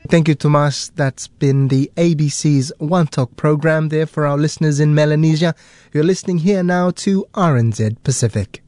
Thank you, Tomas. That's been the ABC's One Talk program there for our listeners in Melanesia. You're listening here now to RNZ Pacific.